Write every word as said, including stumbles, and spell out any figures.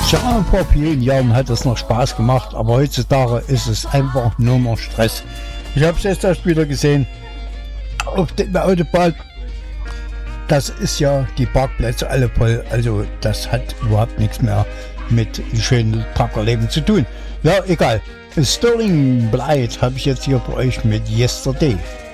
Ja, vor vielen Jahren hat es noch Spaß gemacht, aber heutzutage ist es einfach nur noch Stress. Ich habe es jetzt erst wieder gesehen auf der Autobahn. Das ist ja die Parkplätze alle voll, also das hat überhaupt nichts mehr mit schönen Truckerleben zu tun. Ja, egal. Sterling Blight habe ich jetzt hier für euch mit Yesterday.